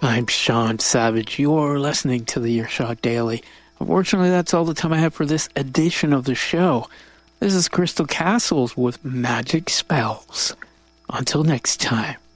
I'm Sean Savage. You're listening to the Earshot Daily. Unfortunately, that's all the time I have for this edition of the show. This is Crystal Castles with Magic Spells. Until next time.